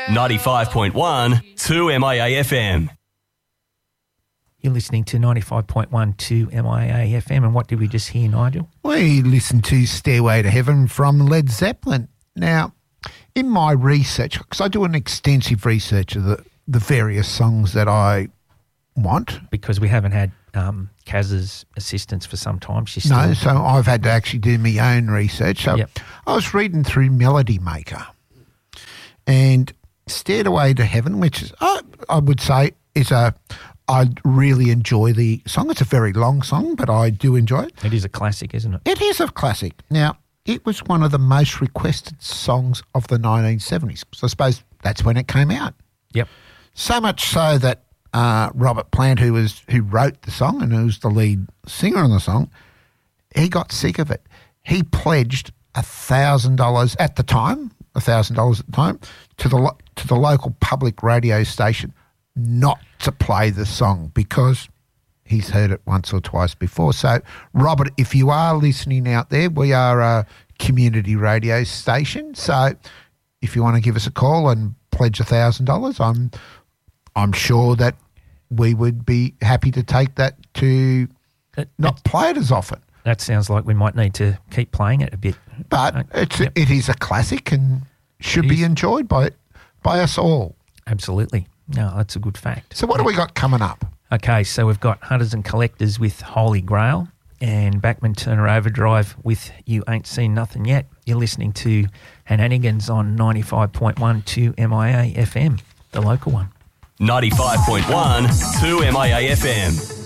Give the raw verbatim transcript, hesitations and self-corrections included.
ninety-five point one, two M I A F M. You're listening to ninety-five point one two M I A F M, and what did we just hear, Nigel? We listened to Stairway to Heaven from Led Zeppelin. Now, in my research, because I do an extensive research of the, the various songs that I want. Because we haven't had um, Kaz's assistance for some time. She's still... No, so I've had to actually do my own research. So yep. I was reading through Melody Maker and Stairway to Heaven, which is, I, I would say is a... I really enjoy the song. It's a very long song, but I do enjoy it. It is a classic, isn't it? It is a classic. Now, it was one of the most requested songs of the nineteen seventies. So I suppose that's when it came out. Yep. So much so that uh, Robert Plant, who was who wrote the song and who was the lead singer on the song, he got sick of it. He pledged a thousand dollars at the time, a thousand dollars at the time, to the lo- to the local public radio station not to play the song because he's heard it once or twice before. So, Robert, if you are listening out there, we are a community radio station. So, if you want to give us a call and pledge a thousand dollars, I'm I'm sure that we would be happy to take that to it, not it, play it as often. That sounds like we might need to keep playing it a bit. But uh, it's yep. it is a classic and should it be is. enjoyed by by us all. Absolutely. No, that's a good fact. So what do we got coming up? Okay, so we've got Hunters and Collectors with Holy Grail and Backman Turner Overdrive with You Ain't Seen Nothing Yet. You're listening to Hananigans on ninety-five point one two M I A F M, the local one. ninety-five point one two M I A F M.